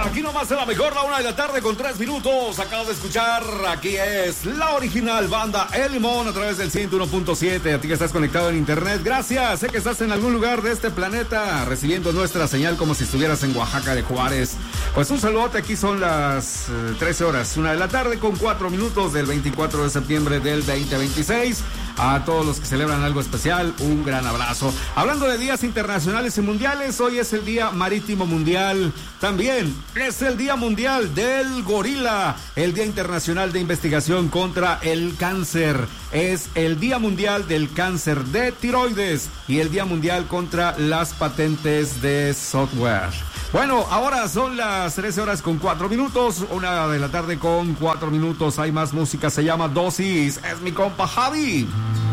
Aquí nomás de la mejor, la 1:03 p.m. Acabas de escuchar, aquí es la original banda El Limón a través del 101.7. A ti que estás conectado en internet, gracias. Sé que estás en algún lugar de este planeta recibiendo nuestra señal como si estuvieras en Oaxaca de Juárez. Pues un saludote, aquí son las 13 horas, 1:00 con 4 minutos del 24 de septiembre del 2026. A todos los que celebran algo especial, un gran abrazo. Hablando de días internacionales y mundiales, hoy es el Día Marítimo Mundial. También es el Día Mundial del Gorila, el Día Internacional de Investigación contra el Cáncer. Es el Día Mundial del Cáncer de Tiroides y el Día Mundial contra las patentes de software. Bueno, ahora son las 13 horas con 4 minutos, 1:00 con 4 minutos. Hay más música, se llama Dosis. Es mi compa Javi.